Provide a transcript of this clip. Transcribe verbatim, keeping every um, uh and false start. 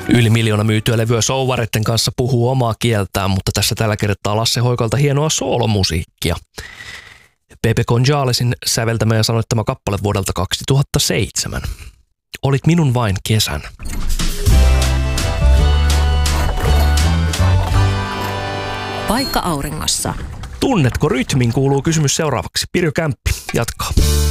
Yli miljoona myytyä levyä souvareiden kanssa puhuu omaa kieltään, mutta tässä tällä kertaa Lasse Hoikolta hienoa soolomusiikkia. Pepe Gonzalesin säveltämä ja sanoittama kappale vuodelta kaksituhattaseitsemän. Olit minun vain kesän. Paikka auringossa. Tunnetko rytmin, kuuluu kysymys seuraavaksi. Pirjo Kämppi jatkaa.